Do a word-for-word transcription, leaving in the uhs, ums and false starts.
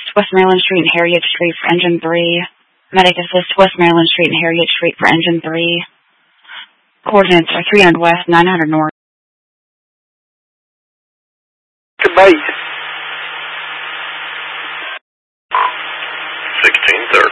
West Maryland Street and Harriet Street for engine three. Medic assist West Maryland Street and Harriet Street for engine three. Coordinates are three hundred west, nine hundred north. Goodbye. sixteen thirty.